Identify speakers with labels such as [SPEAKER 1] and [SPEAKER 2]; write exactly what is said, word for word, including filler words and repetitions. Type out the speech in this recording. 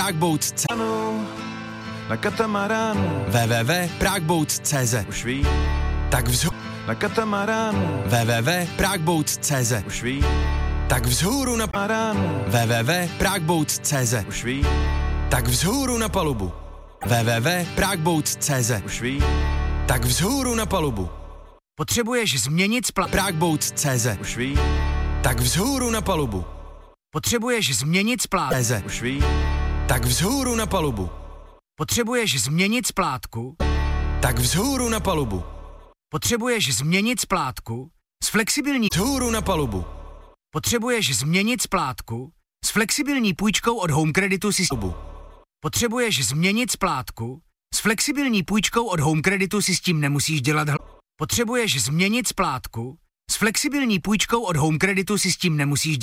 [SPEAKER 1] Pragbouc tečka cé zet
[SPEAKER 2] Na katamaránu
[SPEAKER 1] w w w tečka pragbouc tečka cé zet.
[SPEAKER 2] už ví,
[SPEAKER 1] Tak vzhůru
[SPEAKER 2] na katamaránu
[SPEAKER 1] w w w tečka pragbouc tečka cé zet.
[SPEAKER 2] už ví,
[SPEAKER 1] Tak vzhůru na
[SPEAKER 2] maránu
[SPEAKER 1] w w w tečka pragbouc tečka cé zet.
[SPEAKER 2] už ví,
[SPEAKER 1] Tak vzhůru na palubu w w w tečka pragbouc tečka cé zet.
[SPEAKER 2] už ví,
[SPEAKER 1] Tak vzhůru na palubu. Potřebuješ změnit spla... Pragbouc tečka cé zet.
[SPEAKER 2] už ví,
[SPEAKER 1] Tak vzhůru na palubu. Potřebuješ změnit splátku.
[SPEAKER 2] už ví,
[SPEAKER 1] Tak vzhůru na palubu. Potřebuješ změnit splátku. Tak vzhůru na palubu. Potřebuješ změnit splátku. S flexibilní vzhůru na palubu. Potřebuješ změnit splátku. S flexibilní půjčkou od Home Creditu si Potřebuješ změnit splátku. S flexibilní půjčkou od Home Creditu si s tím nemusíš dělat hl... Potřebuješ změnit splátku. S flexibilní půjčkou od Home Creditu si s tím nemusíš